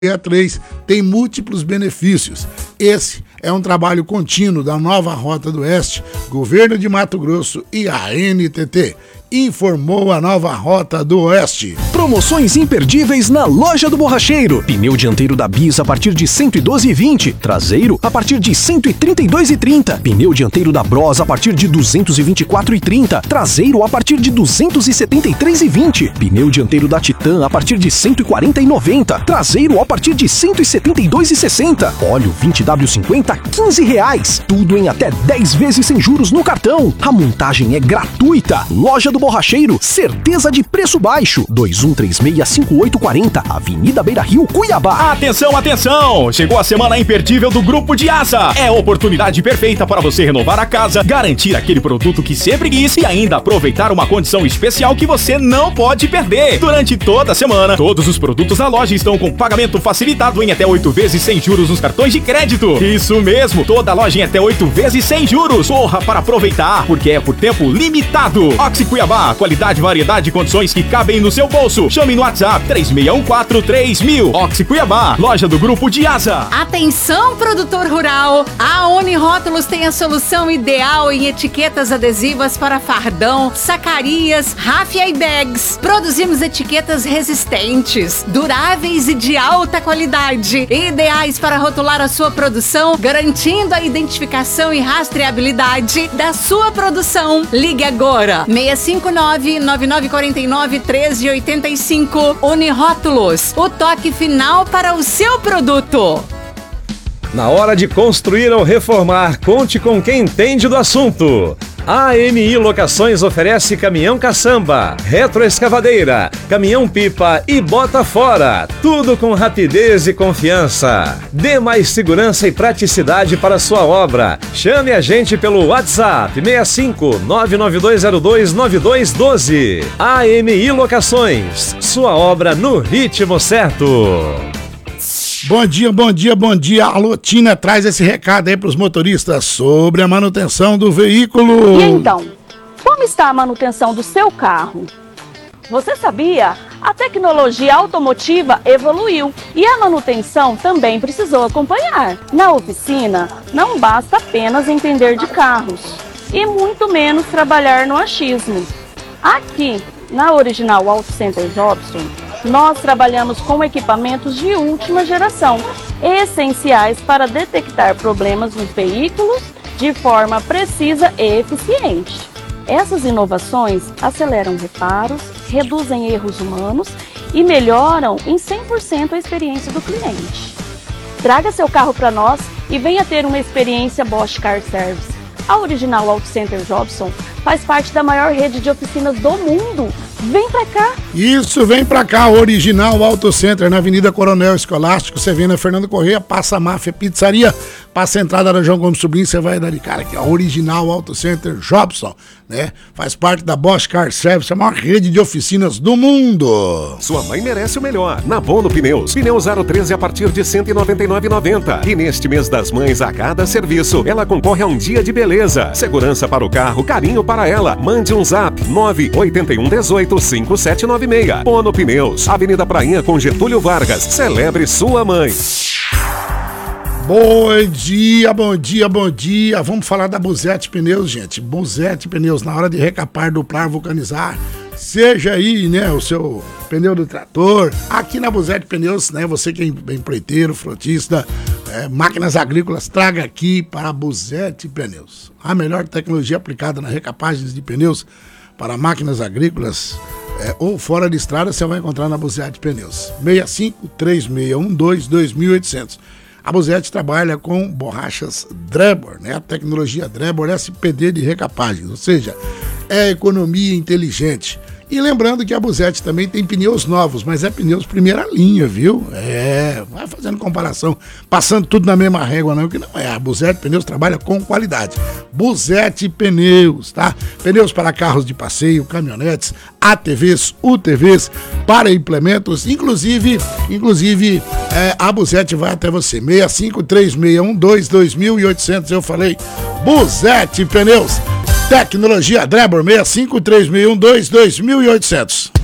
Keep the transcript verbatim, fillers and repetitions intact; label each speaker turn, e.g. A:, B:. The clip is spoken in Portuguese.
A: A três tem múltiplos benefícios. Esse é um trabalho contínuo da nova Rota do Oeste, Governo de Mato Grosso e a N T T. Informou a nova Rota do Oeste.
B: Promoções imperdíveis na Loja do Borracheiro. Pneu dianteiro da Bis a partir de cento e doze reais e vinte centavos. Traseiro a partir de cento e trinta e dois reais e trinta centavos. Pneu dianteiro da Bros a partir de duzentos e vinte e quatro reais e trinta centavos. Traseiro a partir de duzentos e setenta e três reais e vinte centavos. Pneu dianteiro da Titan a partir de cento e quarenta reais e noventa centavos. Traseiro a partir de cento e setenta e dois reais e sessenta centavos. Óleo vinte W cinquenta, quinze reais. Tudo em até dez vezes sem juros no cartão. A montagem é gratuita. Loja do Borracheiro, certeza de preço baixo. dois um três seis, cinco oito quatro zero, Avenida Beira Rio, Cuiabá.
C: Atenção, atenção! Chegou a semana imperdível do Grupo de Asa. É a oportunidade perfeita para você renovar a casa, garantir aquele produto que sempre quis e ainda aproveitar uma condição especial que você não pode perder. Durante toda a semana, todos os produtos da loja estão com pagamento facilitado em até oito vezes sem juros nos cartões de crédito. Isso mesmo, toda a loja em até oito vezes sem juros. Corra para aproveitar, porque é por tempo limitado. Oxi Cuiabá, qualidade, variedade e condições que cabem no seu bolso. Chame no WhatsApp três seis um quatro três mil. Oxi Cuiabá, loja do Grupo de Asa.
D: Atenção, produtor rural! A Unirótulos tem a solução ideal em etiquetas adesivas para fardão, sacarias, ráfia e bags. Produzimos etiquetas resistentes, duráveis e de alta qualidade, ideais para rotular a sua produção, garantindo a identificação e rastreabilidade da sua produção. Ligue agora, seis cinco nove, nove nove quatro nove, um três oito cinco. Unirótulos, o toque final para o seu produto.
E: Na hora de construir ou reformar, conte com quem entende do assunto. A M I Locações oferece caminhão caçamba, retroescavadeira, caminhão pipa e bota fora. Tudo com rapidez e confiança. Dê mais segurança e praticidade para sua obra. Chame a gente pelo WhatsApp seis cinco nove nove dois zero dois nove dois um dois. A M I Locações, sua obra no ritmo certo.
A: Bom dia, bom dia, bom dia. A Lotina traz esse recado aí para os motoristas sobre a manutenção do veículo.
F: E então, como está a manutenção do seu carro? Você sabia? A tecnologia automotiva evoluiu e a manutenção também precisou acompanhar. Na oficina, não basta apenas entender de carros e muito menos trabalhar no achismo. Aqui, na Original Auto Center Jobson, nós trabalhamos com equipamentos de última geração, essenciais para detectar problemas nos veículos de forma precisa e eficiente. Essas inovações aceleram reparos, reduzem erros humanos e melhoram em cem por cento a experiência do cliente. Traga seu carro para nós e venha ter uma experiência Bosch Car Service. A Original Auto Center Jobson faz parte da maior rede de oficinas do mundo. Vem pra cá!
A: Isso, vem pra cá, Original Auto Center, na Avenida Coronel Escolástico, você vem na Fernando Corrêa, passa a Máfia Pizzaria, passa a entrada da João Gomes Sobrinho, você vai dar de cara aqui, ó, Original Auto Center Jobson, né? Faz parte da Bosch Car Service, a maior rede de oficinas do mundo.
G: Sua mãe merece o melhor. Na Bono Pneus, pneu zero treze a partir de cento e noventa e nove reais e noventa centavos. E neste mês das mães, a cada serviço, ela concorre a um dia de beleza. Segurança para o carro, carinho para ela. Mande um zap, nove oito um um oito cinco sete nove seis. Bono Pneus, Avenida Prainha com Getúlio Vargas. Celebre sua mãe.
A: Bom dia, bom dia, bom dia. Vamos falar da Buzete Pneus, gente. Buzete Pneus, na hora de recapar, duplar, vulcanizar, seja aí, né, o seu pneu do trator. Aqui na Buzete Pneus, né, você que é empreiteiro, frotista, é, máquinas agrícolas, traga aqui para a Buzete Pneus. A melhor tecnologia aplicada na recapagens de pneus para máquinas agrícolas é, ou fora de estrada, você vai encontrar na Buzete Pneus. seis cinco três seis um dois dois oito zero zero. A Buzete trabalha com borrachas Drebor, né? A tecnologia Drebor S P D de recapagens, ou seja, é economia inteligente. E lembrando que a Buzete também tem pneus novos, mas é pneus primeira linha, viu? É, vai fazendo comparação, passando tudo na mesma régua, não, que não é. A Buzete Pneus trabalha com qualidade. Buzete Pneus, tá? Pneus para carros de passeio, caminhonetes, A T Vs, U T Vs, para implementos, inclusive, inclusive é, a Buzete vai até você. seis cinco três seis um dois dois oito zero zero, eu falei, Buzete Pneus. Tecnologia Drebor, seis cinco três seis um dois dois oito zero zero.